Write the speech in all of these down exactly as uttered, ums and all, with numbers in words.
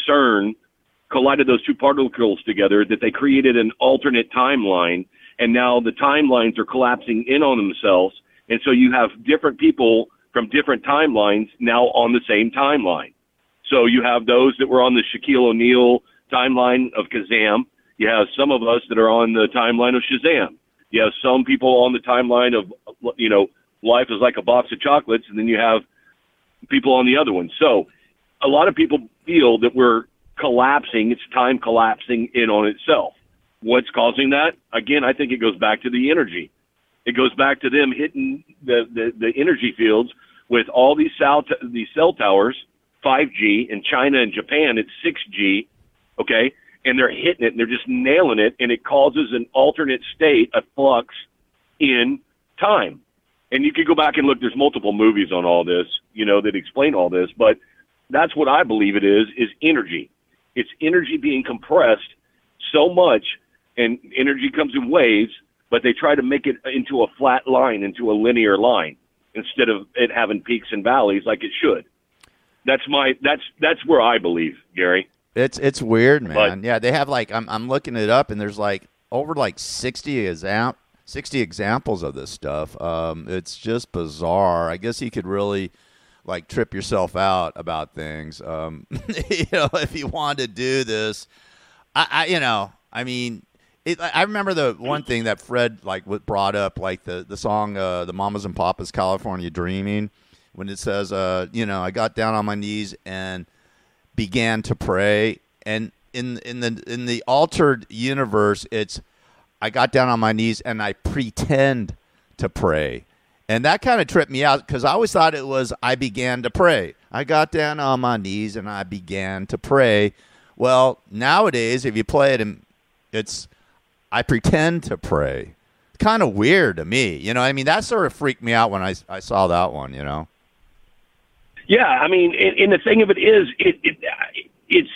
CERN collided those two particles together that they created an alternate timeline, and now the timelines are collapsing in on themselves, and so you have different people from different timelines now on the same timeline. So you have those that were on the Shaquille O'Neal timeline of Kazam. You have some of us that are on the timeline of Shazam. You have some people on the timeline of, you know, life is like a box of chocolates, and then you have people on the other one. So a lot of people feel that we're collapsing. It's time collapsing in on itself. What's causing that? Again, I think it goes back to the energy. It goes back to them hitting the, the, the energy fields with all these cell, t- these cell towers, five G. In China and Japan, it's six G, okay? And they're hitting it, and they're just nailing it, and it causes an alternate state, a flux in time. And you could go back and look. There's multiple movies on all this, you know, that explain all this. But that's what I believe it is, is energy. It's energy being compressed so much, and energy comes in waves, but they try to make it into a flat line, into a linear line, instead of it having peaks and valleys like it should. That's my that's that's where I believe, Gary. It's it's weird, man. But, yeah, they have like I'm I'm looking it up, and there's like over like sixty exam sixty examples of this stuff. Um, it's just bizarre. I guess you could really like trip yourself out about things. Um, you know, if you wanted to do this, I, I you know, I mean, it, I remember the one thing that Fred like brought up, like the the song, uh, the Mamas and Papas California Dreaming, when it says, uh, you know, I got down on my knees and began to pray, and in in the in the altered universe, it's I got down on my knees and I pretend to pray. And that kind of tripped me out because I always thought it was I began to pray. I got down on my knees and I began to pray. Well, nowadays, if you play it, it's I pretend to pray. It's kind of weird to me. You know, I mean, that sort of freaked me out when I, I saw that one, you know. Yeah, I mean, and, and the thing of it is, it, it it's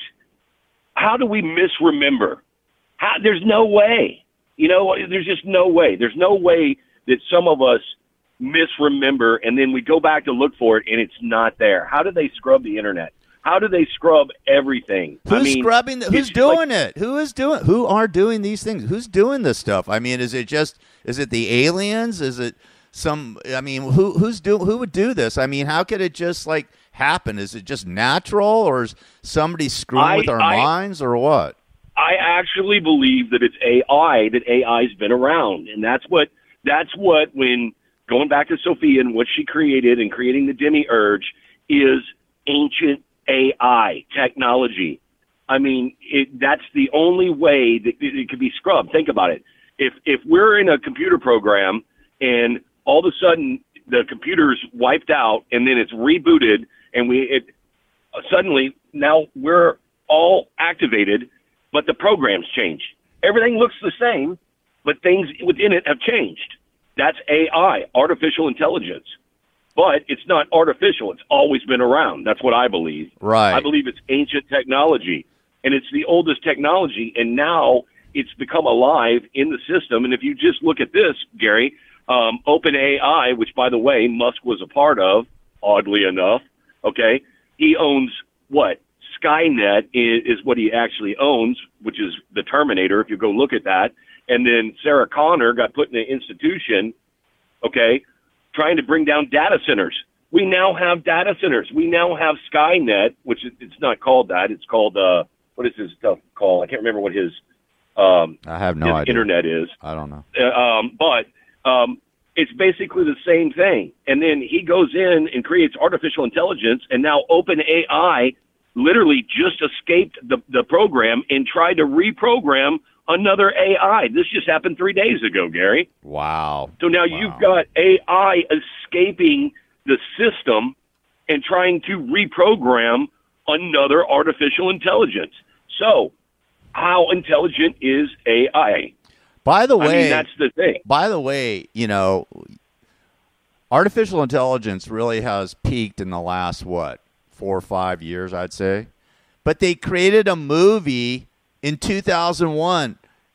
how do we misremember? How, there's no way. You know, there's just no way. There's no way that some of us misremember, and then we go back to look for it, and it's not there. How do they scrub the internet? How do they scrub everything? Who's I mean, scrubbing? The, who's doing like, it? Who is doing? Who are doing these things? Who's doing this stuff? I mean, is it just? Is it the aliens? Is it some? I mean, who who's doing? Who would do this? I mean, how could it just like happen? Is it just natural, or is somebody screwing I, with our I, minds, or what? I actually believe that it's A I. That A I's been around, and that's what. That's what when. Going back to Sophia and what she created and creating the demiurge is ancient A I technology. I mean, it, that's the only way that it, it could be scrubbed. Think about it. If if we're in a computer program and all of a sudden the computer's wiped out and then it's rebooted and we it suddenly now we're all activated, but the program's changed. Everything looks the same, but things within it have changed. That's A I, artificial intelligence. But it's not artificial. It's always been around. That's what I believe. Right. I believe it's ancient technology, and it's the oldest technology, and now it's become alive in the system. And if you just look at this, Gary, um, OpenAI, which, by the way, Musk was a part of, oddly enough, okay, he owns what? Skynet is, is what he actually owns, which is the Terminator, if you go look at that. And then Sarah Connor got put in an institution, okay, trying to bring down data centers. We now have data centers. We now have Skynet, which is, it's not called that. It's called, uh, what is his stuff called? I can't remember what his, um, I have no his idea. internet is. I don't know. Uh, um, but um, it's basically the same thing. And then he goes in and creates artificial intelligence, and now OpenAI literally just escaped the, the program and tried to reprogram another A I. This just happened three days ago, Gary. Wow. So now wow. you've got A I escaping the system and trying to reprogram another artificial intelligence. So how intelligent is A I? By the way, I mean, that's the thing. By the way, you know, artificial intelligence really has peaked in the last, what, four or five years, I'd say. But they created a movie in two thousand one,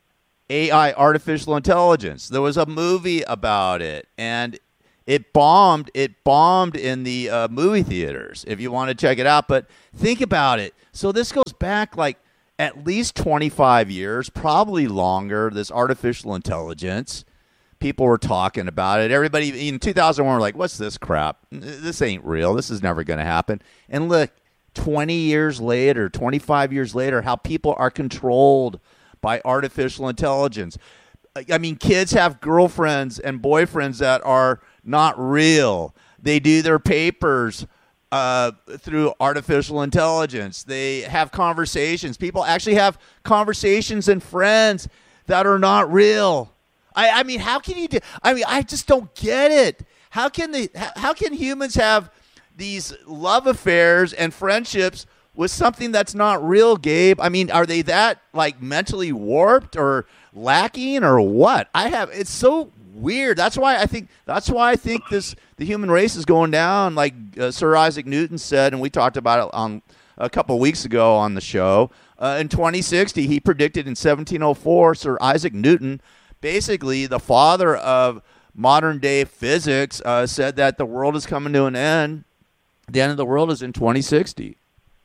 A I, artificial intelligence. There was a movie about it, and it bombed. It bombed in the uh, movie theaters, if you want to check it out. But think about it. So this goes back like at least twenty-five years, probably longer, this artificial intelligence. People were talking about it. Everybody in two thousand one were like, what's this crap? This ain't real. This is never going to happen. And look, twenty years later, twenty-five years later, how people are controlled by artificial intelligence. I mean, kids have girlfriends and boyfriends that are not real. They do their papers uh, through artificial intelligence. They have conversations. People actually have conversations and friends that are not real. I, I mean, how can you do? I mean, I just don't get it. How can they? How can humans have these love affairs and friendships with something that's not real, Gabe? I mean, are they that like mentally warped or lacking or what? I have. It's so weird. That's why I think. That's why I think this the human race is going down. Like uh, Sir Isaac Newton said, and we talked about it on a couple of weeks ago on the show. Uh, in twenty sixty, he predicted in seventeen oh four. Sir Isaac Newton, basically the father of modern day physics, uh, said that the world is coming to an end. The end of the world is in twenty sixty.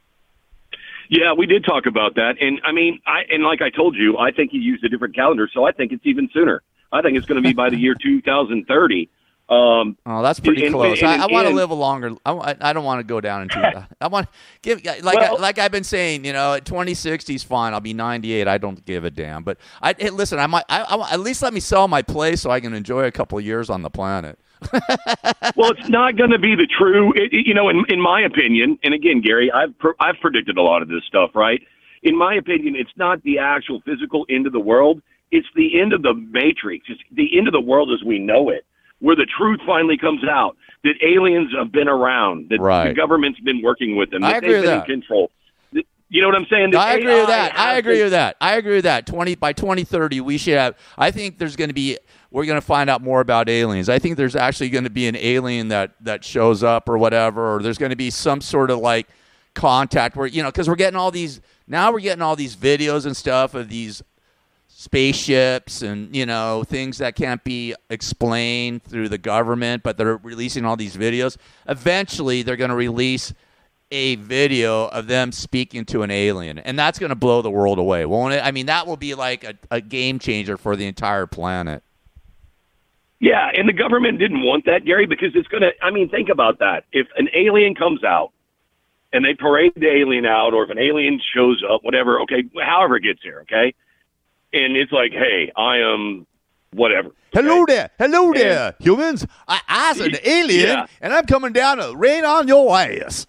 Yeah, we did talk about that. And I mean, I and like I told you, I think he used a different calendar, so I think it's even sooner. I think it's going to be by the year two thousand thirty. Um, oh, that's pretty and, close. and, and, I, I want to and, live a longer. I, I don't want to go down into that. I want give like well, I, like I've been saying. You know, twenty sixty is fine. I'll be ninety-eight. I don't give a damn. But I hey, listen. I might. I, I, at least let me sell my place so I can enjoy a couple of years on the planet. Well, it's not going to be the true. It, you know, in in my opinion, and again, Gary, I've I've predicted a lot of this stuff, right? In my opinion, it's not the actual physical end of the world. It's the end of the matrix. It's the end of the world as we know it, where the truth finally comes out, that aliens have been around, that right. the government's been working with them, that I agree they've with been that. in control. You know what I'm saying? The I agree A I with that. I agree been, with that. I agree with that. Twenty by twenty thirty, we should have. I think there's going to be. We're going to find out more about aliens. I think there's actually going to be an alien that that shows up or whatever, or there's going to be some sort of like contact where you know because we're getting all these now we're getting all these videos and stuff of these spaceships and you know things that can't be explained through the government, but they're releasing all these videos. Eventually, they're going to release a video of them speaking to an alien, and that's going to blow the world away, won't it? I mean, that will be like a, a game changer for the entire planet. Yeah, and the government didn't want that, Gary, because it's going to, I mean, think about that. If an alien comes out and they parade the alien out, or if an alien shows up, whatever, okay, however it gets here, okay, and it's like, hey, I am whatever. Okay? Hello there. Hello and, there, humans. I, I'm an alien, yeah. and I'm coming down to rain on your ass.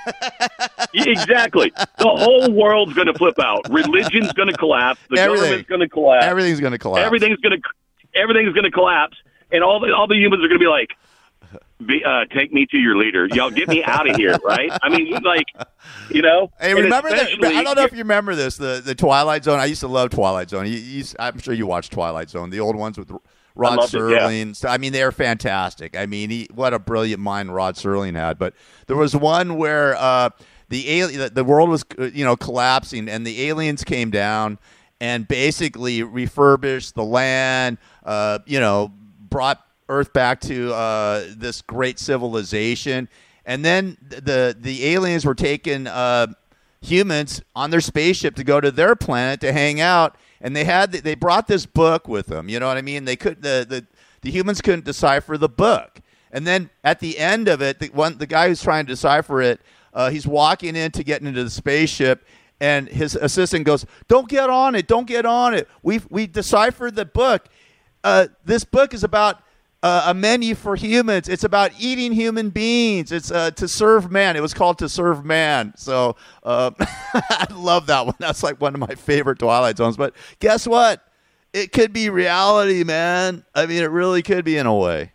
Exactly. The whole world's going to flip out. Religion's going to collapse. The Everything. government's going to collapse. Everything's going to collapse. Everything's going to everything's going to collapse, and all the all the humans are going to be like, be, uh, take me to your leader. Y'all get me out of here, right? I mean, like, you know. Hey, remember that? I don't know if you remember this. The the Twilight Zone. I used to love Twilight Zone. You, you, I'm sure you watched Twilight Zone. The old ones with Rod Serling. It, yeah. I mean, they are fantastic. I mean, he, what a brilliant mind Rod Serling had. But there was one where uh, the alien, the world was you know collapsing, and the aliens came down and basically refurbished the land. Uh, you know, brought Earth back to uh, this great civilization, and then the the aliens were taking uh, humans on their spaceship to go to their planet to hang out, and they had they brought this book with them. You know what I mean? They could the the, the humans couldn't decipher the book, and then at the end of it, the one the guy who's trying to decipher it, uh, he's walking in to get into the spaceship. And his assistant goes, "Don't get on it! Don't get on it! We we deciphered the book. Uh, this book is about." Uh, a menu for humans. It's about eating human beings. It's uh, to serve man. It was called To Serve Man. So uh, I love that one. That's like one of my favorite Twilight Zones. But guess what? It could be reality, man. I mean, it really could be in a way.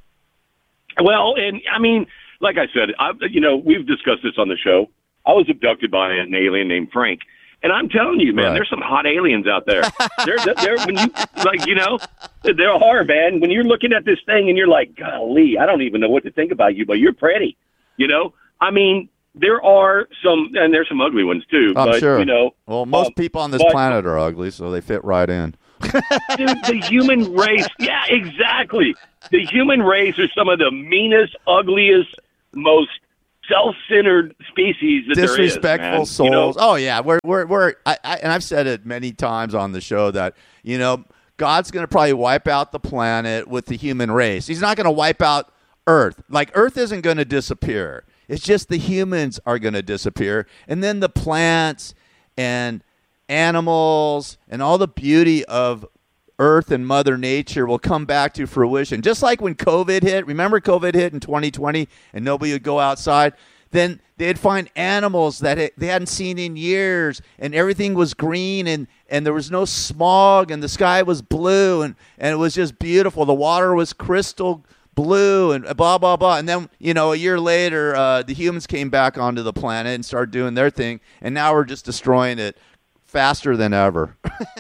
Well, and I mean, like I said, I, you know, we've discussed this on the show. I was abducted by an alien named Frank. And I'm telling you, man, right. There's some hot aliens out there. They're, they're, when you, like, you know, they're hard, man. When you're looking at this thing and you're like, golly, I don't even know what to think about you, but you're pretty, you know? I mean, there are some, and there's some ugly ones, too. I'm but, sure. You know, well, most um, people on this but, planet are ugly, so they fit right in. Dude, the human race, yeah, exactly. The human race are some of the meanest, ugliest, most self-centered species that disrespectful there is, man. souls. You know? Oh yeah, we're we're we're. I, I, and I've said it many times on the show that you know God's going to probably wipe out the planet with the human race. He's not going to wipe out Earth. Like Earth isn't going to disappear. It's just the humans are going to disappear, and then the plants and animals and all the beauty of Earth and Mother Nature will come back to fruition. Just like when COVID hit, remember COVID hit in twenty twenty and nobody would go outside? Then they'd find animals that they hadn't seen in years, and everything was green, and, and there was no smog, and the sky was blue, and, and it was just beautiful. The water was crystal blue, and blah, blah, blah. And then, you know, a year later, uh, the humans came back onto the planet and started doing their thing, and now we're just destroying it faster than ever.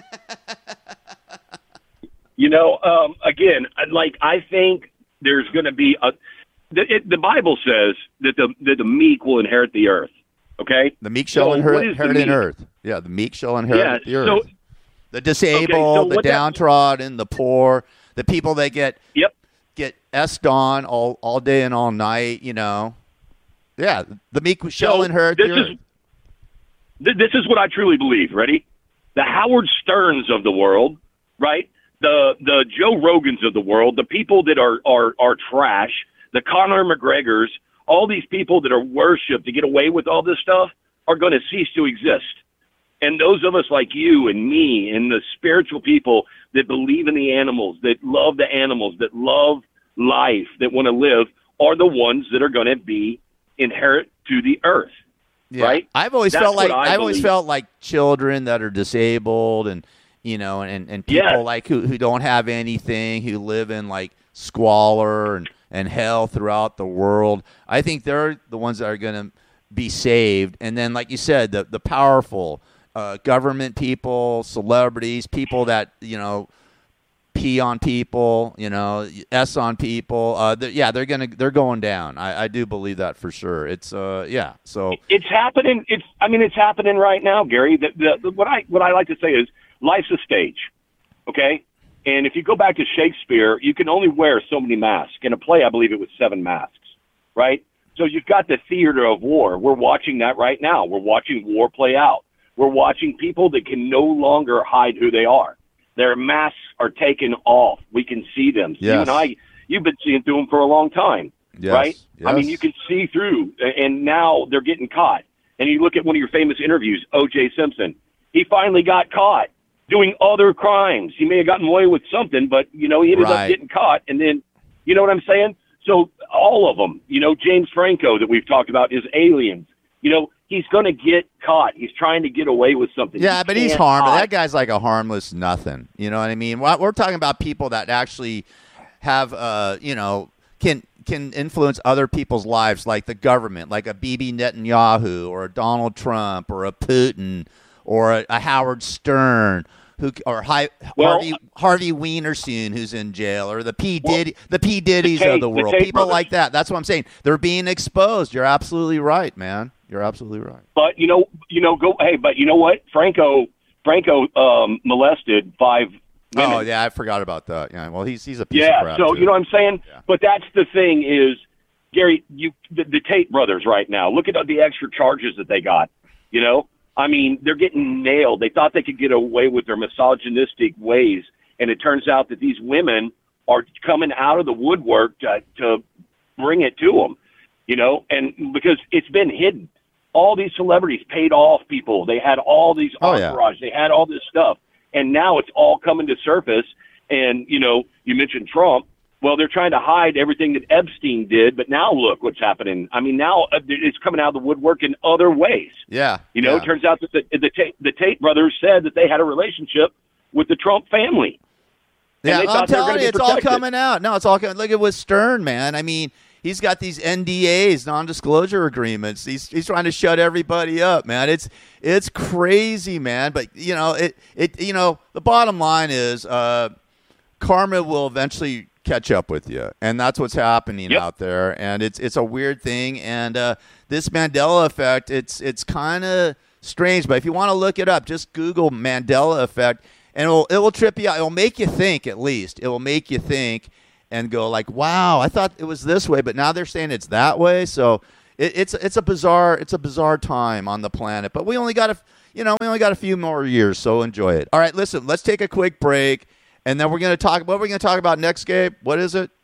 You know, um, again, like I think there's going to be a. The, it, the Bible says that the that the meek will inherit the earth. Okay, the meek shall so inherit, inherit the the earth. Yeah, the meek shall inherit yeah, the earth. So, the disabled, okay, so the downtrodden, the poor, the people that get yep. get essed on all all day and all night. You know, yeah, the meek shall so inherit this the is, earth. Th- this is what I truly believe. Ready? The Howard Sterns of the world, right? The the Joe Rogans of the world, the people that are, are, are trash, the Conor McGregors, all these people that are worshipped to get away with all this stuff are going to cease to exist. And those of us like you and me and the spiritual people that believe in the animals, that love the animals, that love life, that want to live, are the ones that are going to be inherit to the earth. Yeah. Right? I've always That's felt like I I've always believe. felt like children that are disabled and you know and, and people Yeah. like who, who don't have anything, who live in like squalor and, and hell throughout the world. I think they're the ones that are going to be saved. And then like you said, the the powerful uh, government people, celebrities, people that, you know, pee on people, you know, S on people. Uh, they're, yeah, they're gonna they're going down. I, I do believe that for sure. It's uh yeah. So it's happening. It's I mean it's happening right now, Gary. The, the, the, what I what I like to say is life's a stage, okay? And if you go back to Shakespeare, you can only wear so many masks. In a play, I believe it was seven masks, right? So you've got the theater of war. We're watching that right now. We're watching war play out. We're watching people that can no longer hide who they are. Their masks are taken off. We can see them. Yes. You and I, you've been seeing through them for a long time, yes. right? Yes. I mean, you can see through, and now they're getting caught. And you look at one of your famous interviews, O J Simpson. He finally got caught doing other crimes. He may have gotten away with something, but, you know, he ended Right. up getting caught. And then, you know what I'm saying? So all of them, you know, James Franco that we've talked about is aliens. You know, he's going to get caught. He's trying to get away with something. Yeah, He but he's can't harmless. hide. That guy's like a harmless nothing. You know what I mean? We're we're talking about people that actually have, uh, you know, can can influence other people's lives, like the government, like a Bibi Netanyahu or a Donald Trump or a Putin or a, a Howard Stern. Who, or Hi, Well, Harvey Harvey Weinstein, who's in jail, or the P Diddy, the P Diddy's the Tate- of the the world, Tate people brothers. like that. That's what I'm saying. They're being exposed. You're absolutely right, man. You're absolutely right. But you know, you know, go. Hey, but you know what? Franco, Franco um, molested five women. Oh yeah, I forgot about that. Yeah, well, he's he's a piece of Yeah. crap. So too. you know what I'm saying? Yeah. But that's the thing is, Gary, you the, the Tate brothers right now. Look at the extra charges that they got. You know, I mean, they're getting nailed. They thought they could get away with their misogynistic ways, and it turns out that these women are coming out of the woodwork to, to bring it to them. You know, and because it's been hidden. All these celebrities paid off people. They had all these Oh, yeah. entourage. They had all this stuff. And now it's all coming to surface. And, you know, you mentioned Trump. Well, they're trying to hide everything that Epstein did. But now look what's happening. I mean, now uh, it's coming out of the woodwork in other ways. Yeah. You know, yeah. it turns out that the, the, Tate, the Tate brothers said that they had a relationship with the Trump family. And Yeah, they I'm thought they were telling gonna you, be it's all protected. coming out. No, it's all coming. Look at with Stern, man. I mean, he's got these N D As, non-disclosure agreements. He's he's trying to shut everybody up, man. It's it's crazy, man. But you know, it it you know, the bottom line is, uh, karma will eventually catch up with you, and that's what's happening Yep. out there. And it's it's a weird thing, and uh, this Mandela effect, it's it's kind of strange. But if you want to look it up, just Google Mandela effect. And it will, it will trip you out. It will make you think, at least. It will make you think and go like, wow, I thought it was this way, but now they're saying it's that way. So it, it's it's a bizarre it's a bizarre time on the planet. But we only got a you know we only got a few more years, so enjoy it. All right, listen, let's take a quick break, and then we're going to talk. What we're going to talk about next, Gabe? What is it?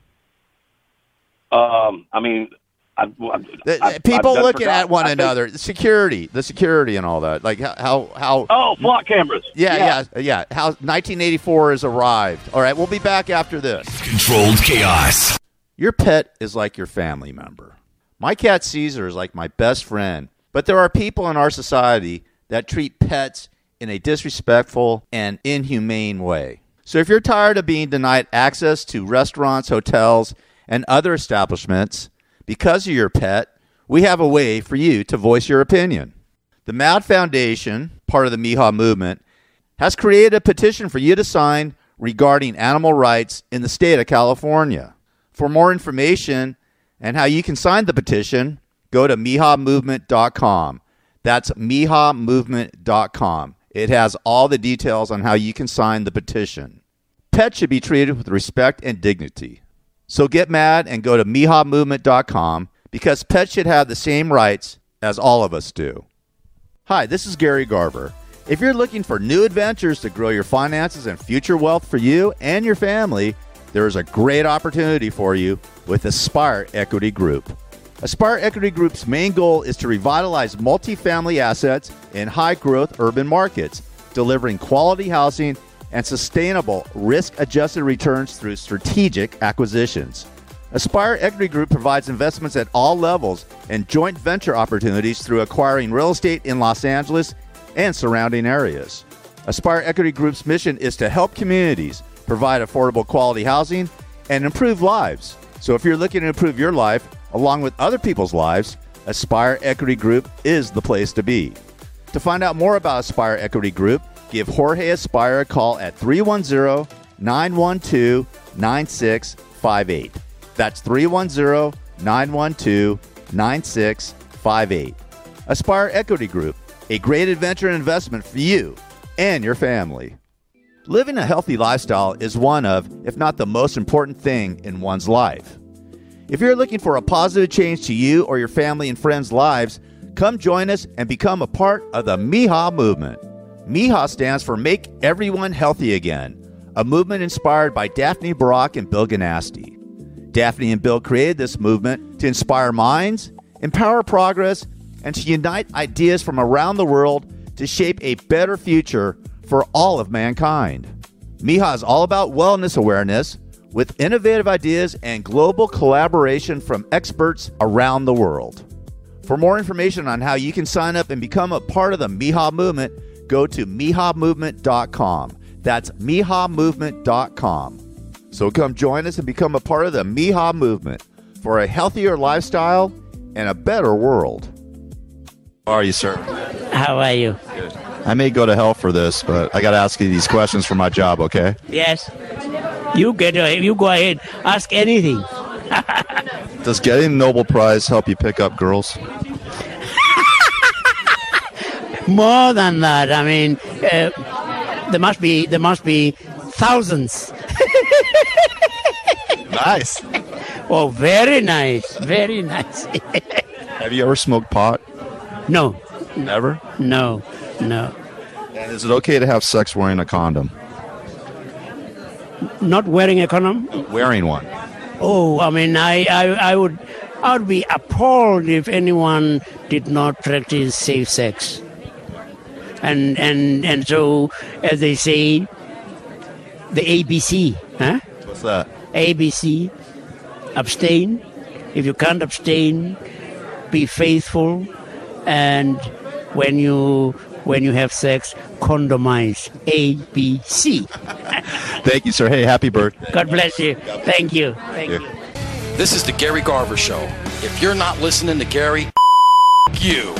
Um, I mean. I've, I've, I've, People I've looking forgot. at one I think, another, the security, the security, and all that. Like how how. Oh, flock cameras. Yeah, yeah, yeah, yeah. How nineteen eighty-four has arrived. All right, we'll be back after this. Controlled chaos. Your pet is like your family member. My cat Caesar is like my best friend. But there are people in our society that treat pets in a disrespectful and inhumane way. So if you're tired of being denied access to restaurants, hotels, and other establishments because of your pet, we have a way for you to voice your opinion. The Mad Foundation, part of the Meehaw movement, has created a petition for you to sign regarding animal rights in the state of California. For more information and how you can sign the petition, go to meehaw movement dot com. That's meehaw movement dot com. It has all the details on how you can sign the petition. Pets should be treated with respect and dignity. So get mad and go to meehaw movement dot com because pets should have the same rights as all of us do. Hi, this is Gary Garver. If you're looking for new adventures to grow your finances and future wealth for you and your family, there is a great opportunity for you with Aspire Equity Group. Aspire Equity Group's main goal is to revitalize multifamily assets in high-growth urban markets, delivering quality housing and sustainable risk-adjusted returns through strategic acquisitions. Aspire Equity Group provides investments at all levels and joint venture opportunities through acquiring real estate in Los Angeles and surrounding areas. Aspire Equity Group's mission is to help communities provide affordable quality housing and improve lives. So if you're looking to improve your life along with other people's lives, Aspire Equity Group is the place to be. To find out more about Aspire Equity Group, give Jorge Aspire a call at three one zero, nine one two, nine six five eight. That's three one zero, nine one two, nine six five eight. Aspire Equity Group, a great adventure and investment for you and your family. Living a healthy lifestyle is one of, if not the most important thing in one's life. If you're looking for a positive change to you or your family and friends' lives, come join us and become a part of the Meehaw movement. Meehaw stands for Make Everyone Healthy Again, a movement inspired by Daphne Barak and Bill Ganasty. Daphne and Bill created this movement to inspire minds, empower progress, and to unite ideas from around the world to shape a better future for all of mankind. Meehaw is all about wellness awareness with innovative ideas and global collaboration from experts around the world. For more information on how you can sign up and become a part of the Meehaw movement, go to meehaw movement dot com. That's meehaw movement dot com. So come join us and become a part of the Meehaw movement for a healthier lifestyle and a better world. How are you, sir? How are you? Good. I may go to hell for this, but I got to ask you these questions for my job, okay? Yes. You get you go ahead. Ask anything. Does getting the Nobel Prize help you pick up girls? More than that. I mean, uh, there must be there must be thousands. Nice. Oh, very nice. Very nice. Have you ever smoked pot? No. Never? No. No. And is it okay to have sex wearing a condom? Not wearing a condom? Wearing one. Oh, I mean, I, I, I would I would be appalled if anyone did not practice safe sex. And and and so, as they say, the A B C, huh? What's that? A B C, abstain. If you can't abstain, be faithful, and when you when you have sex, condomize. A B C. Thank you, sir. Hey, happy birthday. God bless you. Thank you. Thank Yeah. you. This is the Gary Garver Show. If you're not listening to Gary, you.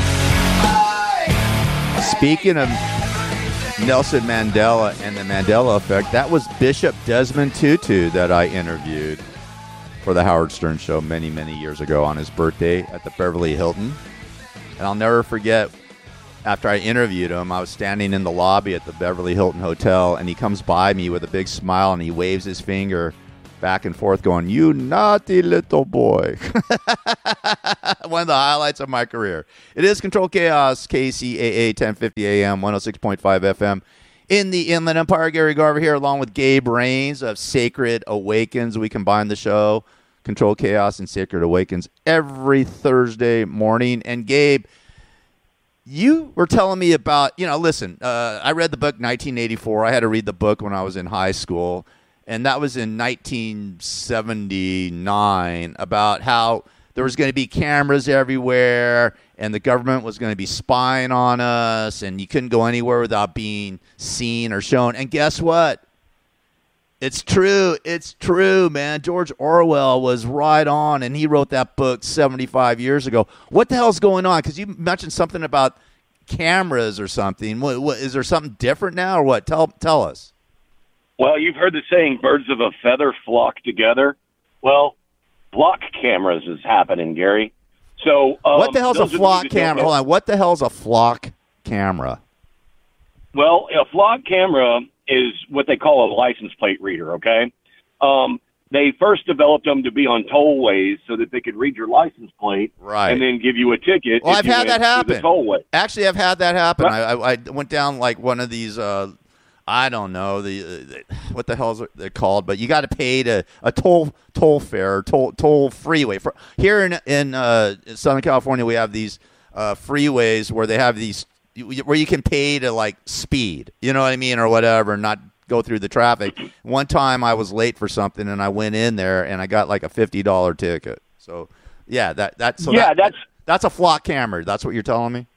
Speaking of Nelson Mandela and the Mandela effect, that was Bishop Desmond Tutu that I interviewed for the Howard Stern Show many, many years ago on his birthday at the Beverly Hilton. And I'll never forget, after I interviewed him, I was standing in the lobby at the Beverly Hilton Hotel, and he comes by me with a big smile, and he waves his finger back and forth going, "You naughty little boy." One of the highlights of my career. It is Control Chaos, K C A A, ten fifty A M, one oh six point five F M. In the Inland Empire, Gary Garver here, along with Gabe Rains of Sacred Awakens. We combine the show, Control Chaos and Sacred Awakens, every Thursday morning. And Gabe, you were telling me about, you know, listen, uh, I read the book nineteen eighty-four. I had to read the book when I was in high school. And that was in nineteen seventy-nine, about how there was going to be cameras everywhere and the government was going to be spying on us and you couldn't go anywhere without being seen or shown. And guess what? It's true. It's true, man. George Orwell was right on, and he wrote that book seventy-five years ago. What the hell's going on? Because you mentioned something about cameras or something. What, what, is there something different now or what? Tell, tell us. Well, you've heard the saying, birds of a feather flock together. Well, flock cameras is happening, Gary. So, um, what the hell's a flock camera? Hold on. What the hell's a flock camera? Well, a flock camera is what they call a license plate reader, okay? Um, they first developed them to be on tollways so that they could read your license plate right. and then give you a ticket. Well, I've had that happen. Tollway. Actually, I've had that happen. Right. I, I, I went down like one of these uh, I don't know the, the what the hell is it they're called, but you got to pay to a toll toll fare, toll toll freeway. For, here in in uh, Southern California, we have these uh, freeways where they have these where you can pay to like speed, you know what I mean, or whatever, not go through the traffic. One time I was late for something and I went in there and I got like a fifty dollar ticket. So yeah, that that's so yeah, that, that's that's a flock camera. That's what you're telling me.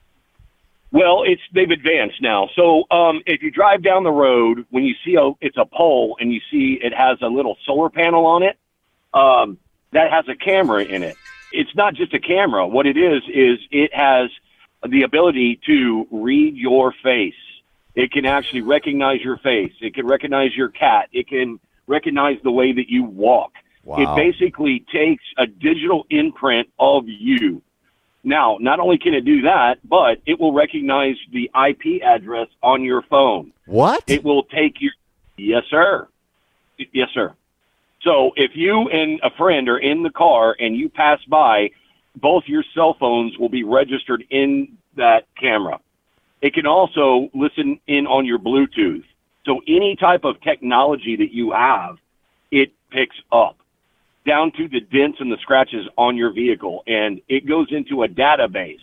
Well, it's they've advanced now. So um, if you drive down the road, when you see a it's a pole and you see it has a little solar panel on it, um, that has a camera in it. It's not just a camera. What it is is it has the ability to read your face. It can actually recognize your face. It can recognize your cat. It can recognize the way that you walk. Wow. It basically takes a digital imprint of you. Now, not only can it do that, but it will recognize the I P address on your phone. What? It will take your – yes, sir. Yes, sir. So if you and a friend are in the car and you pass by, both your cell phones will be registered in that camera. It can also listen in on your Bluetooth. So any type of technology that you have, it picks up, down to the dents and the scratches on your vehicle, and it goes into a database.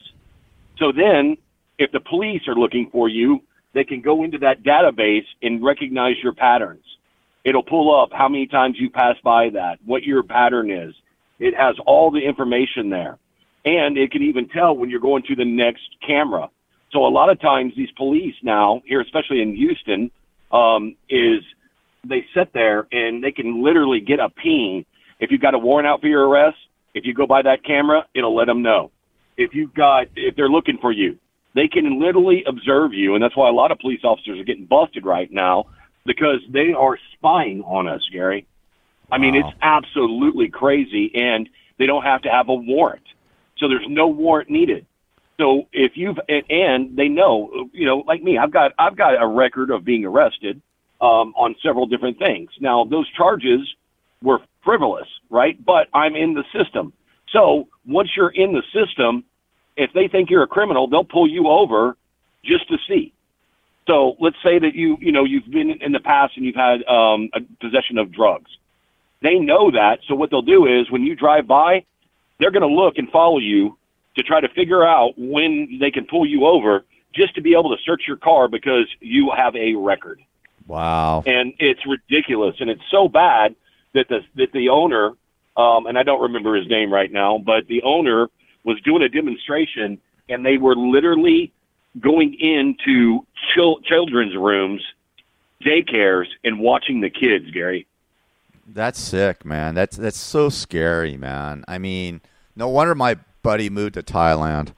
So then, if the police are looking for you, they can go into that database and recognize your patterns. It'll pull up how many times you pass by that, what your pattern is. It has all the information there. And it can even tell when you're going to the next camera. So a lot of times these police now, here especially in Houston, um, is they sit there and they can literally get a ping. If you've got a warrant out for your arrest, if you go by that camera, it'll let them know. If you've got, if they're looking for you, they can literally observe you. And that's why a lot of police officers are getting busted right now, because they are spying on us, Gary. I mean, Wow. it's absolutely crazy, and they don't have to have a warrant. So there's no warrant needed. So if you've, and, and they know, you know, like me, I've got, I've got a record of being arrested um, on several different things. Now, those charges were frivolous, right? But I'm in the system. So once you're in the system, if they think you're a criminal, they'll pull you over just to see. So let's say that you, you know, you've been in the past and you've had um, a possession of drugs. They know that. So what they'll do is when you drive by, they're going to look and follow you to try to figure out when they can pull you over, just to be able to search your car because you have a record. Wow. And it's ridiculous. And it's so bad that the, that the owner, um, and I don't remember his name right now, but the owner was doing a demonstration, and they were literally going into chil- children's rooms, daycares, and watching the kids, Gary. That's sick, man. That's that's so scary, man. I mean, no wonder my buddy moved to Thailand.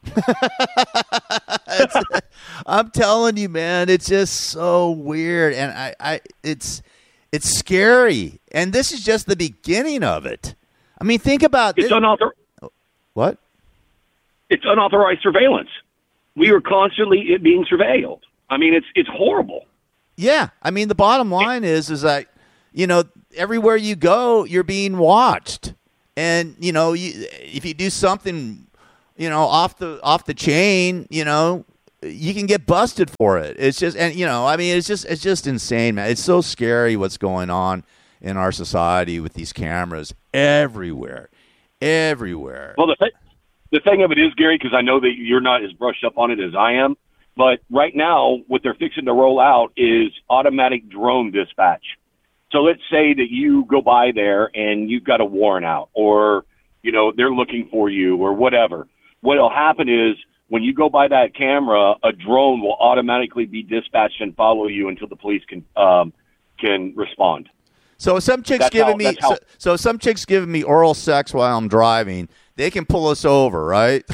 It's, I'm telling you, man, it's just so weird, and I, I, it's, it's scary, and this is just the beginning of it. I mean, think about it's this. unauthorized. What? It's unauthorized surveillance. We are constantly being surveilled. I mean, it's it's horrible. Yeah, I mean, the bottom line is is that, you know, everywhere you go, you're being watched. And, you know, you, if you do something, you know, off the off the chain, you know, you can get busted for it. It's just, and, you know, I mean, it's just it's just insane, man. It's so scary what's going on in our society with these cameras everywhere, everywhere. Well, the, th- the thing of it is, Gary, because I know that you're not as brushed up on it as I am, but right now what they're fixing to roll out is automatic drone dispatch. So let's say that you go by there and you've got a warrant out, or, you know, they're looking for you or whatever. What'll happen is when you go by that camera, a drone will automatically be dispatched and follow you until the police can um, can respond. So some chicks That's giving how- me that's how- so, so some chicks giving me oral sex while I'm driving. They can pull us over, right?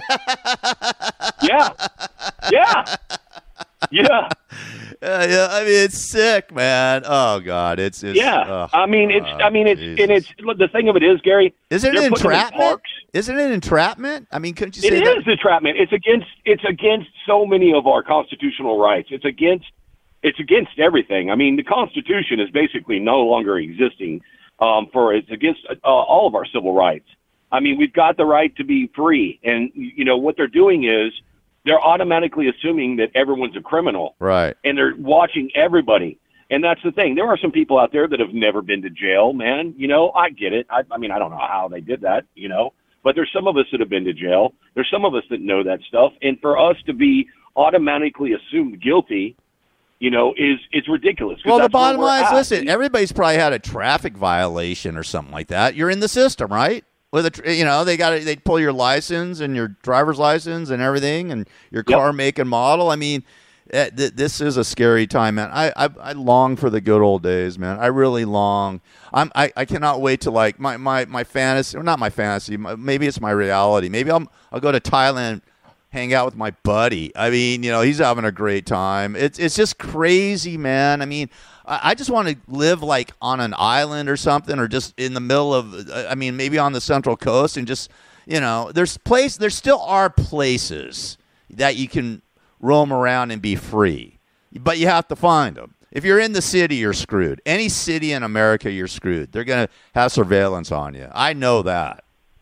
Yeah, yeah, yeah. Uh, yeah, I mean, it's sick, man. Oh God, it's, it's Yeah, oh, I mean it's. oh, I mean it's. Jesus. And it's. Look, the thing of it is, Gary. Isn't they're it putting them in entrapment? parks. Isn't it entrapment? I mean, couldn't you It say is that? entrapment. It's against. It's against so many of our constitutional rights. It's against. It's against everything. I mean, the Constitution is basically no longer existing. Um, for it's against uh, all of our civil rights. I mean, we've got the right to be free, and you know what they're doing is they're automatically assuming that everyone's a criminal. Right. And they're watching everybody. And that's the thing. There are some people out there that have never been to jail, man. You know, I get it. I, I mean, I don't know how they did that, you know. But there's some of us that have been to jail. There's some of us that know that stuff. And for us to be automatically assumed guilty, you know, is is ridiculous. 'Cause Well, the that's where bottom we're line is, at. listen, everybody's probably had a traffic violation or something like that. You're in the system, right? With a, tr- you know, they got they pull your license and your driver's license and everything, and your car Yep. make and model. I mean, eh, th- this is a scary time, man. I, I I long for the good old days, man. I really long. I'm I, I cannot wait to like my my my fantasy, or not my fantasy. My, maybe it's my reality. Maybe I'm I'll go to Thailand, hang out with my buddy. I mean, you know, he's having a great time. It's it's just crazy, man. I mean, I, I just want to live like on an island or something, or just in the middle of, I mean, maybe on the Central Coast, and just, you know, there's place, there still are places that you can roam around and be free, but you have to find them. If you're in the city, you're screwed. Any city in America, you're screwed. They're going to have surveillance on you. I know that.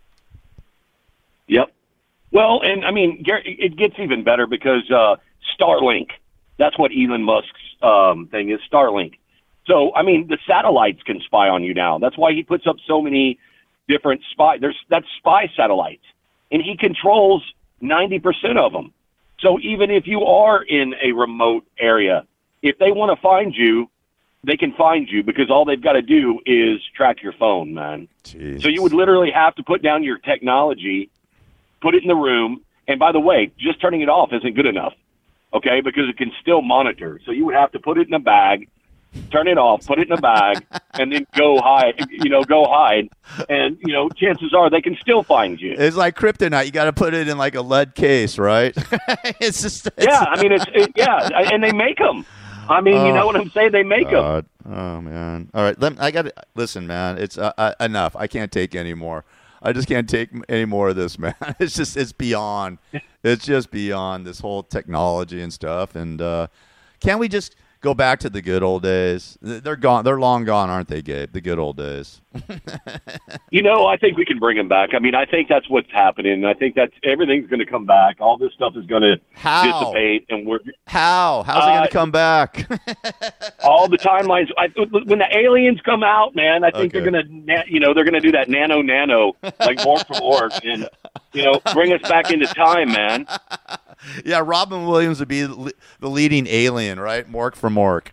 Yep. Well, and I mean, Gary, it gets even better because uh, Starlink, that's what Elon Musk's um, thing is, Starlink. So, I mean, the satellites can spy on you now. That's why he puts up so many different spy. There's that's spy satellites, and he controls ninety percent of them. So even if you are in a remote area, if they want to find you, they can find you because all they've got to do is track your phone, man. Jeez. So you would literally have to put down your technology, put it in the room, and by the way, just turning it off isn't good enough, okay, because it can still monitor. So you would have to put it in a bag, turn it off, put it in a bag, and then go hide, you know, go hide. And, you know, chances are they can still find you. It's like kryptonite. You got to put it in like a lead case, right? it's just it's, Yeah, I mean, it's, it, yeah, and they make them. I mean, you know what I'm saying? They make them. God. Oh man! All right, let, I got to listen, man. It's uh, uh, enough. I can't take any more. I just can't take any more of this, man. It's just it's beyond. It's just beyond this whole technology and stuff. And uh, can't we just go back to the good old days? They're gone. They're long gone, aren't they, Gabe? The good old days. You know, I think we can bring them back. I mean, I think that's what's happening. I think that's everything's going to come back. All this stuff is going to How? dissipate, and we're How? How's it Uh, going to come back? all the timelines. I, when the aliens come out, man, I think Okay. they're going to, you know, they're going to do that nano nano like Mork from Ork, and you know, bring us back into time, man. Yeah, Robin Williams would be the the leading alien, right? Mork from Mork.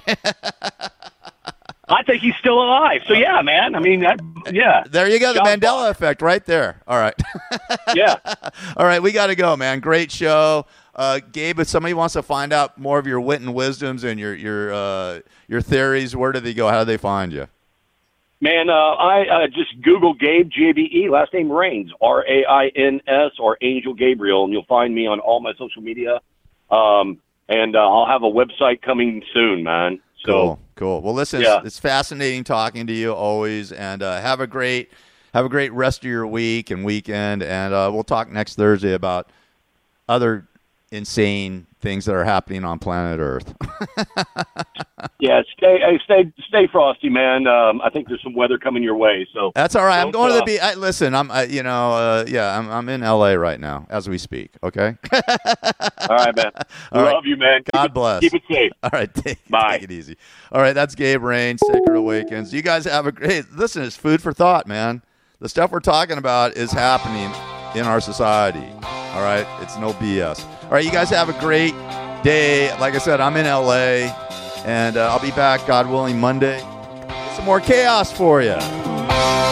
I think he's still alive. So yeah, man. I mean, that, yeah. There you go, the John Mandela Bach. effect right there. All right. Yeah. All right, we got to go, man. Great show. Uh, Gabe, if somebody wants to find out more of your wit and wisdoms and your your uh, your theories, where do they go? How do they find you? Man, uh, I uh, just Google Gabe, G A B E, last name Rains, R A I N S, or Angel Gabriel, and you'll find me on all my social media. Um, and uh, I'll have a website coming soon, man. So, Cool, cool. Well, listen, Yeah. it's, it's fascinating talking to you always, and uh, have a great have a great rest of your week and weekend, and uh, we'll talk next Thursday about other insane things that are happening on planet Earth. yeah. Yeah, stay, hey, stay, stay frosty, man. Um, I think there's some weather coming your way, so that's all right. I'm going to the uh, beach. Listen, I'm, I, you know, uh, yeah, I'm, I'm in L A right now as we speak. Okay. All right, man. All Love right. you, man. Keep God it, bless. Keep it safe. All right, take, Bye. take it easy. All right, that's Gabe Rains, Sacred Awakens. You guys have a great. Listen, it's food for thought, man. The stuff we're talking about is happening in our society. All right, it's no B S. All right, you guys have a great day. Like I said, I'm in L A, and uh, I'll be back, God willing, Monday. Some more chaos for you.